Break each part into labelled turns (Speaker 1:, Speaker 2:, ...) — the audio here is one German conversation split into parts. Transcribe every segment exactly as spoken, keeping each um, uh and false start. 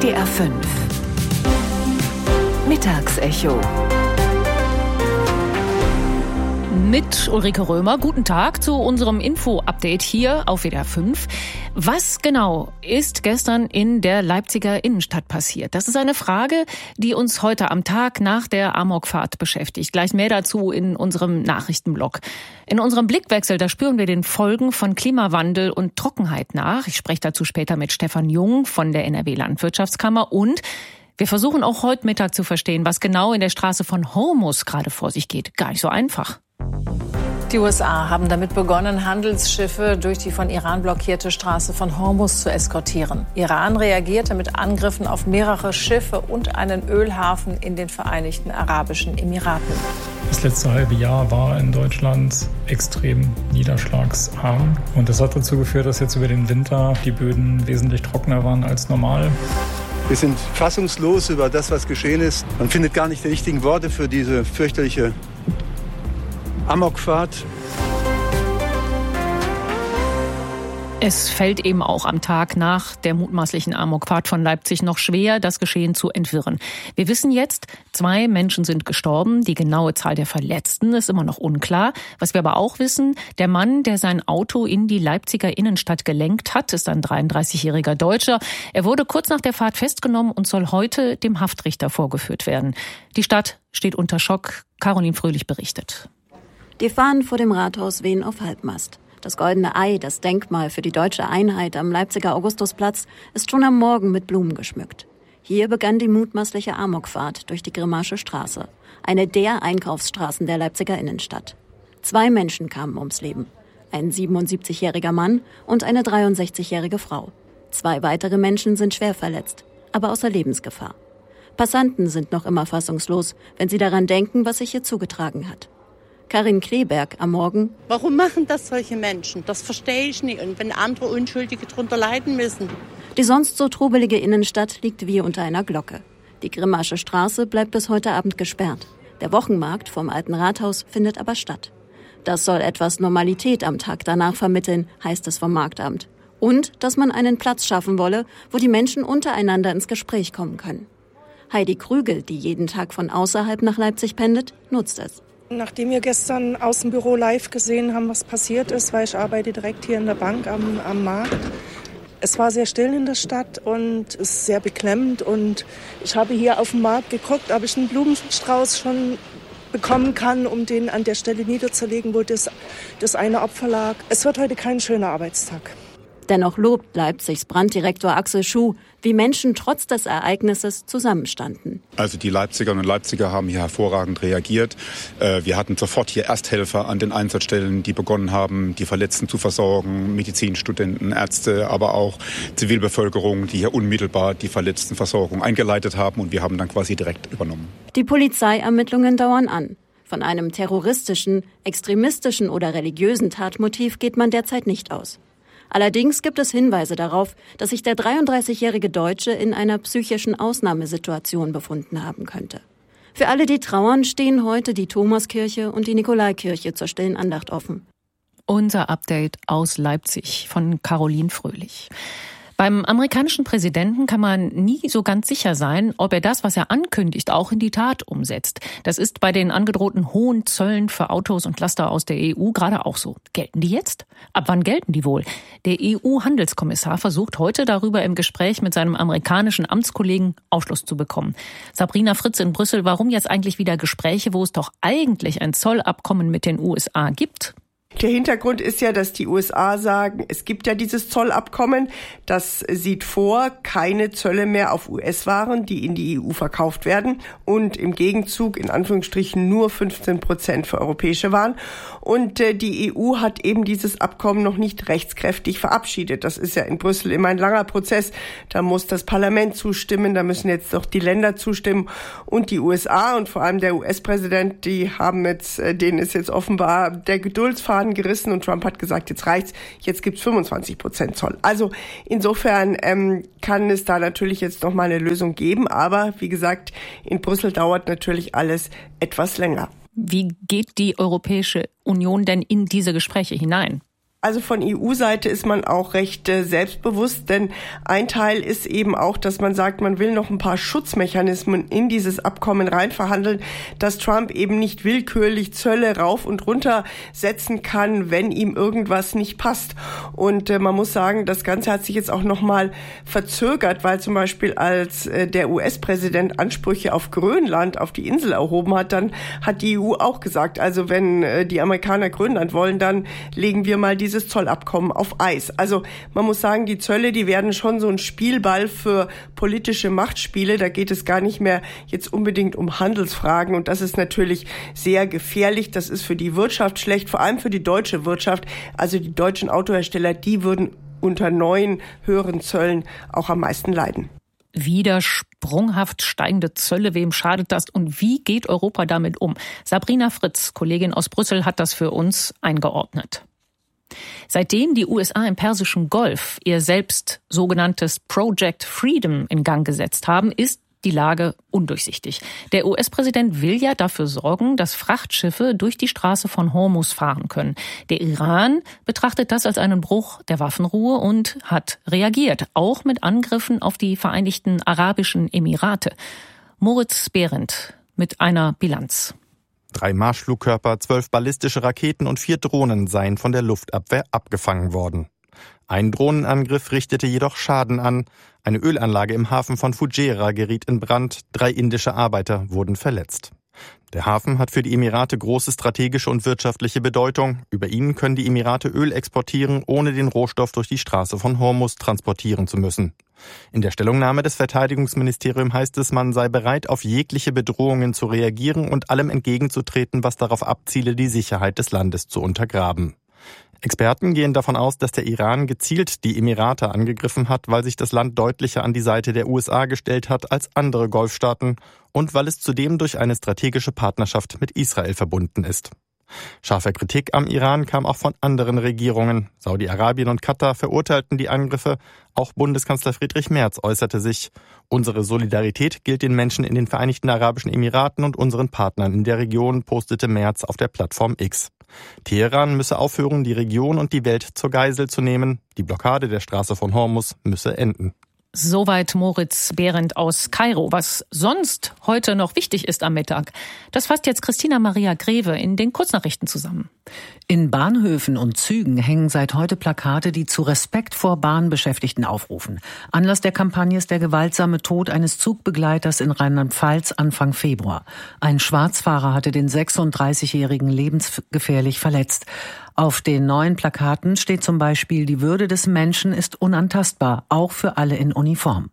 Speaker 1: D R fünf Mittagsecho
Speaker 2: mit Ulrike Römer. Guten Tag zu unserem Info-Update hier auf W D R fünf. Was genau ist gestern in der Leipziger Innenstadt passiert? Das ist eine Frage, die uns heute am Tag nach der Amokfahrt beschäftigt. Gleich mehr dazu in unserem Nachrichtenblock. In unserem Blickwechsel, da spüren wir den Folgen von Klimawandel und Trockenheit nach. Ich spreche dazu später mit Stefan Jung von der N R W Landwirtschaftskammer und wir versuchen auch heute Mittag zu verstehen, was genau in der Straße von Hormuz gerade vor sich geht. Gar nicht so einfach.
Speaker 3: Die U S A haben damit begonnen, Handelsschiffe durch die von Iran blockierte Straße von Hormuz zu eskortieren. Iran reagierte mit Angriffen auf mehrere Schiffe und einen Ölhafen in den Vereinigten Arabischen Emiraten.
Speaker 4: Das letzte halbe Jahr war in Deutschland extrem niederschlagsarm. Und das hat dazu geführt, dass jetzt über den Winter die Böden wesentlich trockener waren als normal.
Speaker 5: Wir sind fassungslos über das, was geschehen ist. Man findet gar nicht die richtigen Worte für diese fürchterliche Amokfahrt.
Speaker 2: Es fällt eben auch am Tag nach der mutmaßlichen Amokfahrt von Leipzig noch schwer, das Geschehen zu entwirren. Wir wissen jetzt, zwei Menschen sind gestorben. Die genaue Zahl der Verletzten ist immer noch unklar. Was wir aber auch wissen, der Mann, der sein Auto in die Leipziger Innenstadt gelenkt hat, ist ein dreiunddreißigjähriger Deutscher. Er wurde kurz nach der Fahrt festgenommen und soll heute dem Haftrichter vorgeführt werden. Die Stadt steht unter Schock. Caroline Fröhlich berichtet.
Speaker 6: Die Fahnen vor dem Rathaus wehen auf Halbmast. Das Goldene Ei, das Denkmal für die deutsche Einheit am Leipziger Augustusplatz, ist schon am Morgen mit Blumen geschmückt. Hier begann die mutmaßliche Amokfahrt durch die Grimmasche Straße, eine der Einkaufsstraßen der Leipziger Innenstadt. Zwei Menschen kamen ums Leben, ein siebenundsiebzigjähriger Mann und eine dreiundsechzigjährige Frau. Zwei weitere Menschen sind schwer verletzt, aber außer Lebensgefahr. Passanten sind noch immer fassungslos, wenn sie daran denken, was sich hier zugetragen hat. Karin Kleberg am Morgen.
Speaker 7: Warum machen das solche Menschen? Das verstehe ich nicht. Und wenn andere Unschuldige drunter leiden müssen.
Speaker 6: Die sonst so trubelige Innenstadt liegt wie unter einer Glocke. Die Grimmasche Straße bleibt bis heute Abend gesperrt. Der Wochenmarkt vom Alten Rathaus findet aber statt. Das soll etwas Normalität am Tag danach vermitteln, heißt es vom Marktamt. Und, dass man einen Platz schaffen wolle, wo die Menschen untereinander ins Gespräch kommen können. Heidi Krügel, die jeden Tag von außerhalb nach Leipzig pendelt, nutzt es.
Speaker 8: Nachdem wir gestern aus dem Büro live gesehen haben, was passiert ist, weil ich arbeite direkt hier in der Bank am, am Markt. Es war sehr still in der Stadt und es ist sehr beklemmend. Und ich habe hier auf dem Markt geguckt, ob ich einen Blumenstrauß schon bekommen kann, um den an der Stelle niederzulegen, wo das, das eine Opfer lag. Es wird heute kein schöner Arbeitstag.
Speaker 6: Dennoch lobt Leipzigs Branddirektor Axel Schuh, wie Menschen trotz des Ereignisses zusammenstanden.
Speaker 9: Also die Leipzigerinnen und Leipziger haben hier hervorragend reagiert. Wir hatten sofort hier Ersthelfer an den Einsatzstellen, die begonnen haben, die Verletzten zu versorgen, Medizinstudenten, Ärzte, aber auch Zivilbevölkerung, die hier unmittelbar die Verletztenversorgung eingeleitet haben und wir haben dann quasi direkt übernommen.
Speaker 6: Die Polizeiermittlungen dauern an. Von einem terroristischen, extremistischen oder religiösen Tatmotiv geht man derzeit nicht aus. Allerdings gibt es Hinweise darauf, dass sich der dreiunddreißigjährige Deutsche in einer psychischen Ausnahmesituation befunden haben könnte. Für alle, die trauern, stehen heute die Thomaskirche und die Nikolaikirche zur stillen Andacht offen.
Speaker 2: Unser Update aus Leipzig von Caroline Fröhlich. Beim amerikanischen Präsidenten kann man nie so ganz sicher sein, ob er das, was er ankündigt, auch in die Tat umsetzt. Das ist bei den angedrohten hohen Zöllen für Autos und Laster aus der E U gerade auch so. Gelten die jetzt? Ab wann gelten die wohl? Der E U-Handelskommissar versucht heute darüber im Gespräch mit seinem amerikanischen Amtskollegen Aufschluss zu bekommen. Sabrina Fritz in Brüssel, warum jetzt eigentlich wieder Gespräche, wo es doch eigentlich ein Zollabkommen mit den U S A gibt?
Speaker 10: Der Hintergrund ist ja, dass die U S A sagen, es gibt ja dieses Zollabkommen, das sieht vor, keine Zölle mehr auf U S-Waren, die in die E U verkauft werden und im Gegenzug in Anführungsstrichen nur fünfzehn Prozent für europäische Waren. Und äh, die E U hat eben dieses Abkommen noch nicht rechtskräftig verabschiedet. Das ist ja in Brüssel immer ein langer Prozess. Da muss das Parlament zustimmen, da müssen jetzt doch die Länder zustimmen und die U S A und vor allem der U S-Präsident, die haben jetzt, äh, denen ist jetzt offenbar der Geduldsfaden gerissen und Trump hat gesagt, jetzt reicht's, jetzt gibt's fünfundzwanzig Prozent Zoll. Also insofern ähm, kann es da natürlich jetzt noch mal eine Lösung geben, aber wie gesagt, in Brüssel dauert natürlich alles etwas länger.
Speaker 2: Wie geht die Europäische Union denn in diese Gespräche hinein?
Speaker 10: Also von E U-Seite ist man auch recht äh, selbstbewusst, denn ein Teil ist eben auch, dass man sagt, man will noch ein paar Schutzmechanismen in dieses Abkommen reinverhandeln, dass Trump eben nicht willkürlich Zölle rauf und runter setzen kann, wenn ihm irgendwas nicht passt. Und äh, man muss sagen, das Ganze hat sich jetzt auch nochmal verzögert, weil zum Beispiel als äh, der U S-Präsident Ansprüche auf Grönland, auf die Insel erhoben hat, dann hat die E U auch gesagt, also wenn äh, die Amerikaner Grönland wollen, dann legen wir mal diese dieses Zollabkommen auf Eis. Also man muss sagen, die Zölle, die werden schon so ein Spielball für politische Machtspiele. Da geht es gar nicht mehr jetzt unbedingt um Handelsfragen. Und das ist natürlich sehr gefährlich. Das ist für die Wirtschaft schlecht, vor allem für die deutsche Wirtschaft. Also die deutschen Autohersteller, die würden unter neuen höheren Zöllen auch am meisten leiden.
Speaker 2: Wieder sprunghaft steigende Zölle, wem schadet das und wie geht Europa damit um? Sabrina Fritz, Kollegin aus Brüssel, hat das für uns eingeordnet. Seitdem die U S A im Persischen Golf ihr selbst sogenanntes Project Freedom in Gang gesetzt haben, ist die Lage undurchsichtig. Der U S-Präsident will ja dafür sorgen, dass Frachtschiffe durch die Straße von Hormuz fahren können. Der Iran betrachtet das als einen Bruch der Waffenruhe und hat reagiert, auch mit Angriffen auf die Vereinigten Arabischen Emirate. Moritz Behrendt mit einer Bilanz.
Speaker 1: Drei Marschflugkörper, zwölf ballistische Raketen und vier Drohnen seien von der Luftabwehr abgefangen worden. Ein Drohnenangriff richtete jedoch Schaden an. Eine Ölanlage im Hafen von Fujairah geriet in Brand. Drei indische Arbeiter wurden verletzt. Der Hafen hat für die Emirate große strategische und wirtschaftliche Bedeutung. Über ihn können die Emirate Öl exportieren, ohne den Rohstoff durch die Straße von Hormuz transportieren zu müssen. In der Stellungnahme des Verteidigungsministeriums heißt es, man sei bereit, auf jegliche Bedrohungen zu reagieren und allem entgegenzutreten, was darauf abziele, die Sicherheit des Landes zu untergraben. Experten gehen davon aus, dass der Iran gezielt die Emirate angegriffen hat, weil sich das Land deutlicher an die Seite der U S A gestellt hat als andere Golfstaaten und weil es zudem durch eine strategische Partnerschaft mit Israel verbunden ist. Scharfe Kritik am Iran kam auch von anderen Regierungen. Saudi-Arabien und Katar verurteilten die Angriffe. Auch Bundeskanzler Friedrich Merz äußerte sich: Unsere Solidarität gilt den Menschen in den Vereinigten Arabischen Emiraten und unseren Partnern in der Region, postete Merz auf der Plattform X. Teheran müsse aufhören, die Region und die Welt zur Geisel zu nehmen. Die Blockade der Straße von Hormuz müsse enden.
Speaker 2: Soweit Moritz Behrendt aus Kairo. Was sonst heute noch wichtig ist am Mittag, das fasst jetzt Christina Maria Greve in den Kurznachrichten zusammen.
Speaker 11: In Bahnhöfen und Zügen hängen seit heute Plakate, die zu Respekt vor Bahnbeschäftigten aufrufen. Anlass der Kampagne ist der gewaltsame Tod eines Zugbegleiters in Rheinland-Pfalz Anfang Februar. Ein Schwarzfahrer hatte den sechsunddreißigjährigen lebensgefährlich verletzt. Auf den neuen Plakaten steht zum Beispiel: Die Würde des Menschen ist unantastbar, auch für alle in Uniform.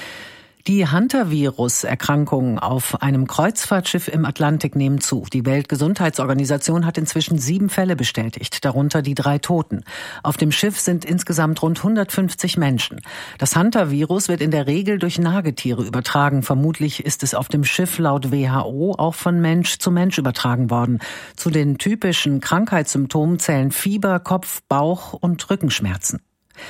Speaker 11: Die Hantavirus-Erkrankungen auf einem Kreuzfahrtschiff im Atlantik nehmen zu. Die Weltgesundheitsorganisation hat inzwischen sieben Fälle bestätigt, darunter die drei Toten. Auf dem Schiff sind insgesamt rund hundertfünfzig Menschen. Das Hantavirus wird in der Regel durch Nagetiere übertragen. Vermutlich ist es auf dem Schiff laut W H O auch von Mensch zu Mensch übertragen worden. Zu den typischen Krankheitssymptomen zählen Fieber, Kopf-, Bauch- und Rückenschmerzen.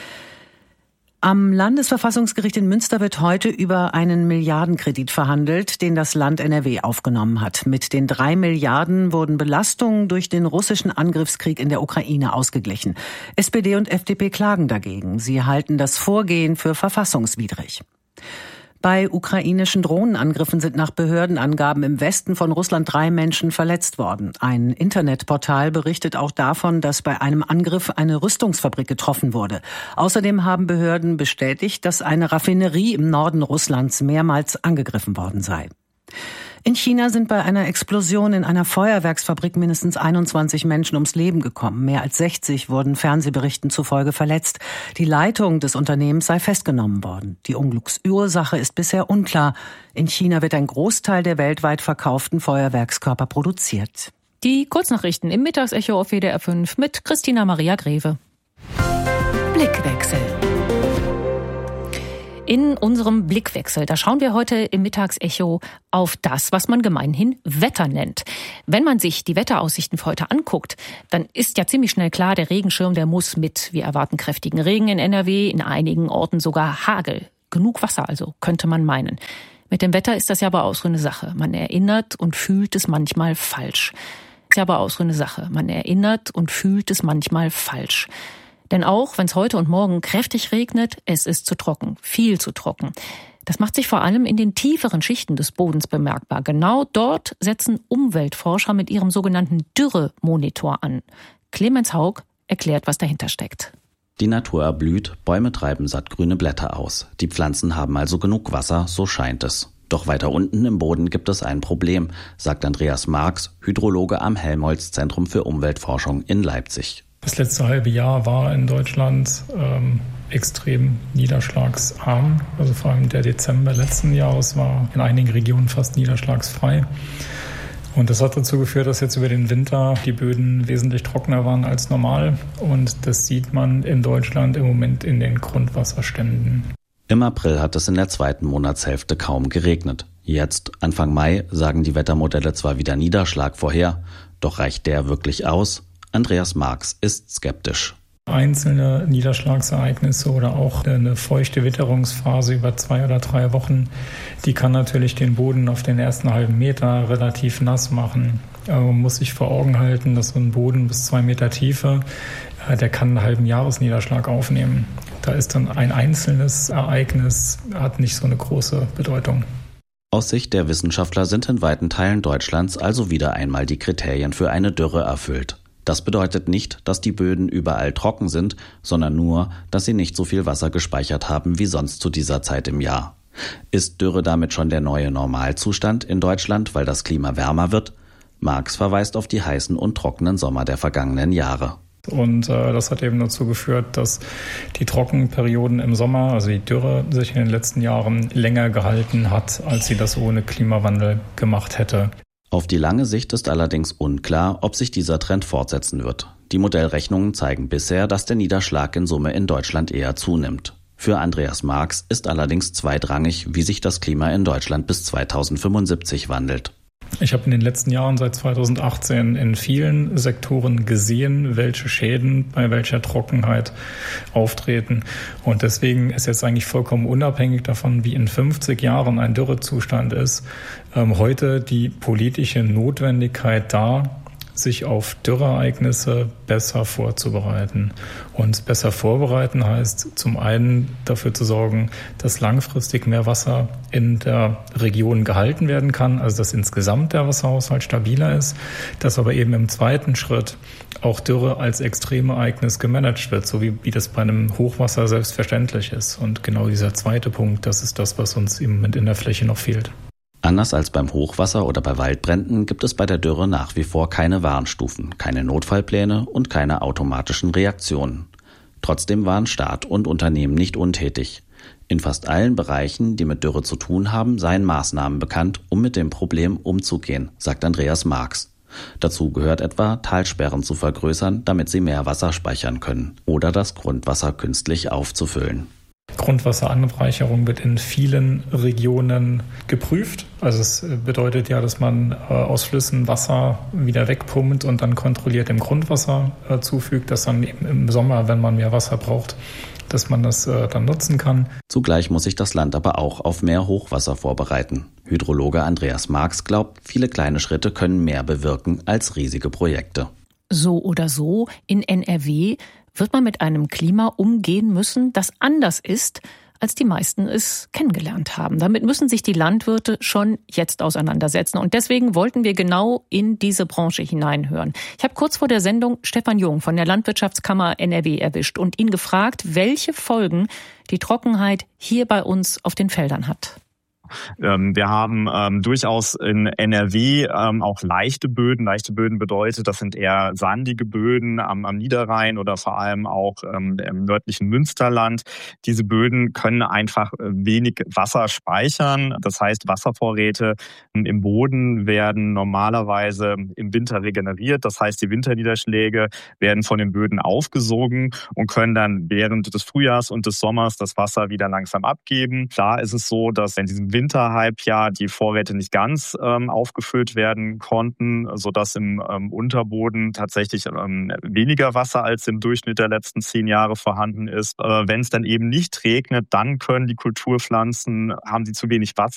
Speaker 11: Am Landesverfassungsgericht in Münster wird heute über einen Milliardenkredit verhandelt, den das Land N R W aufgenommen hat. Mit den drei Milliarden wurden Belastungen durch den russischen Angriffskrieg in der Ukraine ausgeglichen. S P D und F D P klagen dagegen. Sie halten das Vorgehen für verfassungswidrig. Bei ukrainischen Drohnenangriffen sind nach Behördenangaben im Westen von Russland drei Menschen verletzt worden. Ein Internetportal berichtet auch davon, dass bei einem Angriff eine Rüstungsfabrik getroffen wurde. Außerdem haben Behörden bestätigt, dass eine Raffinerie im Norden Russlands mehrmals angegriffen worden sei. In China sind bei einer Explosion in einer Feuerwerksfabrik mindestens einundzwanzig Menschen ums Leben gekommen. Mehr als sechzig wurden Fernsehberichten zufolge verletzt. Die Leitung des Unternehmens sei festgenommen worden. Die Unglücksursache ist bisher unklar. In China wird ein Großteil der weltweit verkauften Feuerwerkskörper produziert.
Speaker 2: Die Kurznachrichten im Mittagsecho auf W D R fünf mit Christina Maria Greve.
Speaker 11: Blickwechsel.
Speaker 2: In unserem Blickwechsel, da schauen wir heute im Mittagsecho auf das, was man gemeinhin Wetter nennt. Wenn man sich die Wetteraussichten für heute anguckt, dann ist ja ziemlich schnell klar, der Regenschirm, der muss mit. Wir erwarten kräftigen Regen in N R W, in einigen Orten sogar Hagel. Genug Wasser also, könnte man meinen. Mit dem Wetter ist das ja aber auch so eine Sache. Man erinnert und fühlt es manchmal falsch. Ist ja aber auch so eine Sache. Man erinnert und fühlt es manchmal falsch. Denn auch wenn es heute und morgen kräftig regnet, es ist zu trocken, viel zu trocken. Das macht sich vor allem in den tieferen Schichten des Bodens bemerkbar. Genau dort setzen Umweltforscher mit ihrem sogenannten Dürremonitor an. Clemens Haug erklärt, was dahinter steckt.
Speaker 12: Die Natur erblüht, Bäume treiben sattgrüne Blätter aus. Die Pflanzen haben also genug Wasser, so scheint es. Doch weiter unten im Boden gibt es ein Problem, sagt Andreas Marx, Hydrologe am Helmholtz-Zentrum für Umweltforschung in Leipzig.
Speaker 4: Das letzte halbe Jahr war in Deutschland ähm, extrem niederschlagsarm. Also vor allem der Dezember letzten Jahres war in einigen Regionen fast niederschlagsfrei. Und das hat dazu geführt, dass jetzt über den Winter die Böden wesentlich trockener waren als normal. Und das sieht man in Deutschland im Moment in den Grundwasserständen.
Speaker 12: Im April hat es in der zweiten Monatshälfte kaum geregnet. Jetzt, Anfang Mai, sagen die Wettermodelle zwar wieder Niederschlag vorher, doch reicht der wirklich aus? Andreas Marx ist skeptisch.
Speaker 4: Einzelne Niederschlagsereignisse oder auch eine feuchte Witterungsphase über zwei oder drei Wochen, die kann natürlich den Boden auf den ersten halben Meter relativ nass machen. Aber man muss sich vor Augen halten, dass so ein Boden bis zwei Meter Tiefe, der kann einen halben Jahresniederschlag aufnehmen. Da ist dann ein einzelnes Ereignis, hat nicht so eine große Bedeutung.
Speaker 12: Aus Sicht der Wissenschaftler sind in weiten Teilen Deutschlands also wieder einmal die Kriterien für eine Dürre erfüllt. Das bedeutet nicht, dass die Böden überall trocken sind, sondern nur, dass sie nicht so viel Wasser gespeichert haben wie sonst zu dieser Zeit im Jahr. Ist Dürre damit schon der neue Normalzustand in Deutschland, weil das Klima wärmer wird? Marx verweist auf die heißen und trockenen Sommer der vergangenen Jahre.
Speaker 4: Und äh, das hat eben dazu geführt, dass die Trockenperioden im Sommer, also die Dürre, sich in den letzten Jahren länger gehalten hat, als sie das ohne Klimawandel gemacht hätte.
Speaker 12: Auf die lange Sicht ist allerdings unklar, ob sich dieser Trend fortsetzen wird. Die Modellrechnungen zeigen bisher, dass der Niederschlag in Summe in Deutschland eher zunimmt. Für Andreas Marx ist allerdings zweitrangig, wie sich das Klima in Deutschland bis zweitausendfünfundsiebzig wandelt.
Speaker 4: Ich habe in den letzten Jahren seit zweitausendachtzehn in vielen Sektoren gesehen, welche Schäden bei welcher Trockenheit auftreten. Und deswegen ist jetzt eigentlich vollkommen unabhängig davon, wie in fünfzig Jahren ein Dürrezustand ist, ähm, heute die politische Notwendigkeit da, sich auf Dürreereignisse besser vorzubereiten. Und besser vorbereiten heißt zum einen dafür zu sorgen, dass langfristig mehr Wasser in der Region gehalten werden kann, also dass insgesamt der Wasserhaushalt stabiler ist, dass aber eben im zweiten Schritt auch Dürre als Extremereignis gemanagt wird, so wie, wie das bei einem Hochwasser selbstverständlich ist. Und genau dieser zweite Punkt, das ist das, was uns im Moment in der Fläche noch fehlt.
Speaker 12: Anders als beim Hochwasser oder bei Waldbränden gibt es bei der Dürre nach wie vor keine Warnstufen, keine Notfallpläne und keine automatischen Reaktionen. Trotzdem waren Staat und Unternehmen nicht untätig. In fast allen Bereichen, die mit Dürre zu tun haben, seien Maßnahmen bekannt, um mit dem Problem umzugehen, sagt Andreas Marx. Dazu gehört etwa, Talsperren zu vergrößern, damit sie mehr Wasser speichern können, oder das Grundwasser künstlich aufzufüllen.
Speaker 4: Grundwasseranreicherung wird in vielen Regionen geprüft. Also es bedeutet ja, dass man aus Flüssen Wasser wieder wegpumpt und dann kontrolliert dem Grundwasser zufügt, dass dann eben im Sommer, wenn man mehr Wasser braucht, dass man das dann nutzen kann.
Speaker 12: Zugleich muss sich das Land aber auch auf mehr Hochwasser vorbereiten. Hydrologe Andreas Marx glaubt, viele kleine Schritte können mehr bewirken als riesige Projekte.
Speaker 2: So oder so, in N R W wird man mit einem Klima umgehen müssen, das anders ist, als die meisten es kennengelernt haben. Damit müssen sich die Landwirte schon jetzt auseinandersetzen. Und deswegen wollten wir genau in diese Branche hineinhören. Ich habe kurz vor der Sendung Stefan Jung von der Landwirtschaftskammer N R W erwischt und ihn gefragt, welche Folgen die Trockenheit hier bei uns auf den Feldern hat.
Speaker 13: Ähm, wir haben ähm, durchaus in N R W ähm, auch leichte Böden. Leichte Böden bedeutet, das sind eher sandige Böden am, am Niederrhein oder vor allem auch ähm, im nördlichen Münsterland. Diese Böden können einfach wenig Wasser speichern. Das heißt, Wasservorräte im Boden werden normalerweise im Winter regeneriert. Das heißt, die Winterniederschläge werden von den Böden aufgesogen und können dann während des Frühjahrs und des Sommers das Wasser wieder langsam abgeben. Klar ist es so, dass in diesem Winterhalbjahr die Vorräte nicht ganz ähm, aufgefüllt werden konnten, sodass im ähm, Unterboden tatsächlich ähm, weniger Wasser als im Durchschnitt der letzten zehn Jahre vorhanden ist. Äh, wenn es dann eben nicht regnet, dann können die Kulturpflanzen, haben sie zu wenig Wasser